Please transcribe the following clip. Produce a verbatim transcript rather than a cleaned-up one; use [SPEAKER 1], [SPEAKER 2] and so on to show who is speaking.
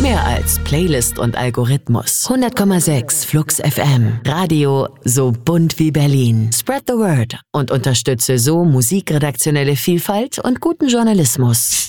[SPEAKER 1] Mehr als Playlist und Algorithmus. hundert Komma sechs Flux F M. Radio so bunt wie Berlin. Spread the word und unterstütze so musikredaktionelle Vielfalt und guten Journalismus.